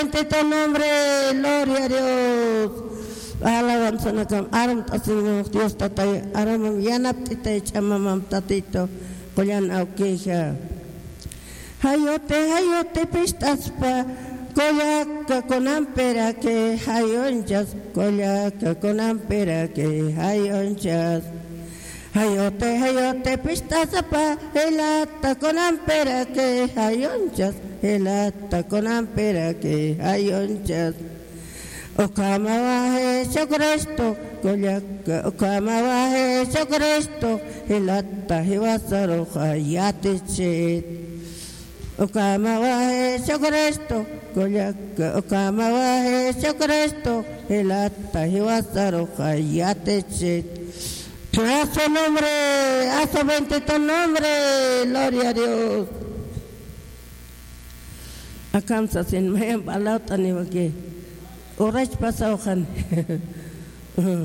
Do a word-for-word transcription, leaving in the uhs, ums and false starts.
En tu nombre, gloria a Dios. Alabanza nakam aram tasing Dios tatay aram yanap titay chamamam tatito koyan aukisha. Hayote hayote pistas pa koyak konampera que hayonchas koyak konampera que hayonchas. Hayote hayote pistas pa elata konampera que hayonchas elata konampera que hayonchas. Okamawahe Chokresto, Koyak, Okamawahe Chokresto, Hilata Hiwasaroja Yatichit. Okamawahe Chokresto, Koyak, Okamawahe Chokresto, Hilata Hiwasaroja Yatichit. A su nombre, a su bendito nombre, gloria a Dios. A Kansas en Mayan Balauta ni aquí. Orach pasaukan.